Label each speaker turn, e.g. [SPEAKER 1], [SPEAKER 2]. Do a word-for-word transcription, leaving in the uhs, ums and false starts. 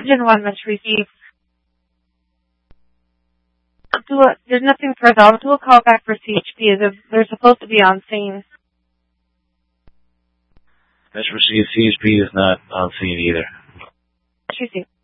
[SPEAKER 1] Engine one must receive. Do a, there's nothing further. I'll do a call back for C H P as if they're supposed to be on scene.
[SPEAKER 2] That's received. C H P is not on scene either.
[SPEAKER 1] Received.